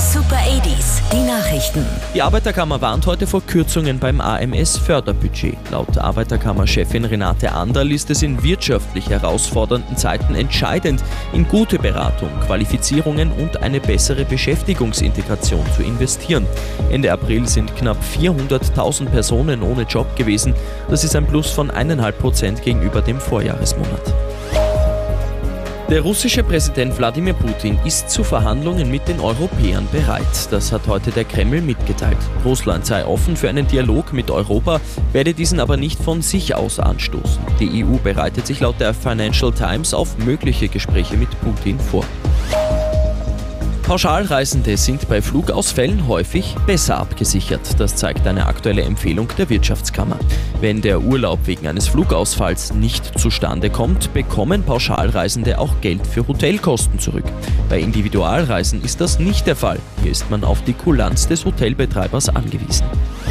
Super 80s, die Nachrichten. Die Arbeiterkammer warnt heute vor Kürzungen beim AMS-Förderbudget. Laut Arbeiterkammer-Chefin Renate Anderl ist es in wirtschaftlich herausfordernden Zeiten entscheidend, in gute Beratung, Qualifizierungen und eine bessere Beschäftigungsintegration zu investieren. Ende April sind knapp 400.000 Personen ohne Job gewesen. Das ist ein Plus von 1,5% gegenüber dem Vorjahresmonat. Der russische Präsident Wladimir Putin ist zu Verhandlungen mit den Europäern bereit. Das hat heute der Kreml mitgeteilt. Russland sei offen für einen Dialog mit Europa, werde diesen aber nicht von sich aus anstoßen. Die EU bereitet sich laut der Financial Times auf mögliche Gespräche mit Putin vor. Pauschalreisende sind bei Flugausfällen häufig besser abgesichert. Das zeigt eine aktuelle Empfehlung der Wirtschaftskammer. Wenn der Urlaub wegen eines Flugausfalls nicht zustande kommt, bekommen Pauschalreisende auch Geld für Hotelkosten zurück. Bei Individualreisen ist das nicht der Fall. Hier ist man auf die Kulanz des Hotelbetreibers angewiesen.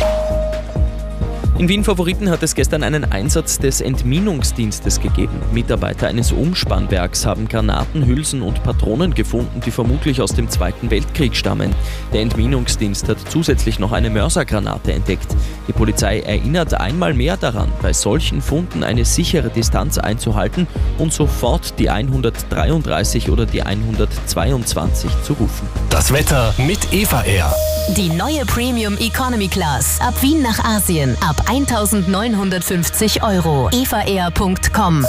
In Wien-Favoriten hat es gestern einen Einsatz des Entminungsdienstes gegeben. Mitarbeiter eines Umspannwerks haben Granaten, Hülsen und Patronen gefunden, die vermutlich aus dem Zweiten Weltkrieg stammen. Der Entminungsdienst hat zusätzlich noch eine Mörsergranate entdeckt. Die Polizei erinnert einmal mehr daran, bei solchen Funden eine sichere Distanz einzuhalten und sofort die 133 oder die 122 zu rufen. Das Wetter mit Eva Air. Die neue Premium Economy Class. Ab Wien nach Asien. Ab 1.950 €. evaair.com.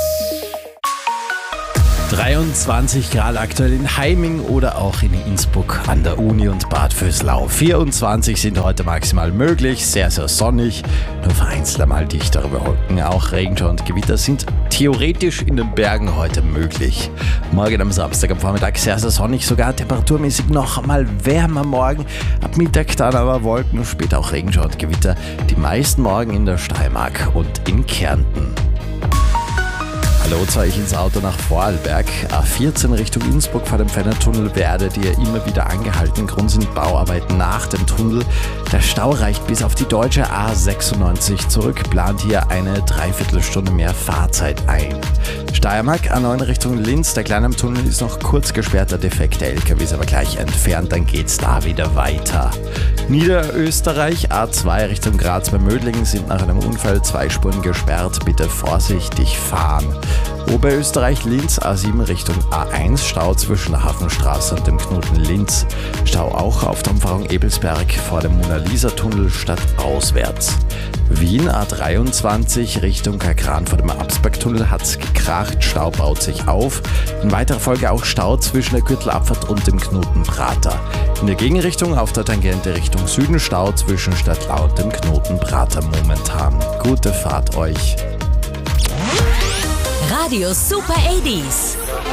23 Grad aktuell in Heiming oder auch in Innsbruck an der Uni und Bad Vöslau. 24 sind heute maximal möglich, sehr, sehr sonnig, nur vereinzelt einmal dichtere Wolken. Auch Regenschauer und Gewitter sind theoretisch in den Bergen heute möglich. Morgen am Samstag am Vormittag sehr, sehr sonnig, sogar temperaturmäßig noch einmal wärmer morgen. Ab Mittag dann aber Wolken, später auch Regenschauer und Gewitter. Die meisten morgen in der Steiermark und in Kärnten. Los euch ins Auto nach Vorarlberg. A14 Richtung Innsbruck vor dem Fennertunnel werdet ihr immer wieder angehalten. Grund sind Bauarbeiten nach dem Tunnel. Der Stau reicht bis auf die deutsche A96 zurück. Plant hier eine Dreiviertelstunde mehr Fahrzeit ein. Steiermark A9 Richtung Linz. Der Kleine am Tunnel ist noch kurz gesperrt. Der defekte LKW ist aber gleich entfernt. Dann geht's da wieder weiter. Niederösterreich A2 Richtung Graz bei Mödling sind nach einem Unfall 2 Spuren gesperrt. Bitte vorsichtig fahren. Oberösterreich Linz A7 Richtung A1 Stau zwischen der Hafenstraße und dem Knoten Linz. Stau auch auf der Umfahrung Ebelsberg vor dem Mona-Lisa-Tunnel stadtauswärts. Wien A23 Richtung Kakran vor dem Absbergtunnel hat's gekracht, Stau baut sich auf. In weiterer Folge auch Stau zwischen der Gürtelabfahrt und dem Knoten Prater. In der Gegenrichtung auf der Tangente Richtung Süden Stau zwischen Stadtlau und dem Knoten Prater momentan. Gute Fahrt euch! Radio Super 80s.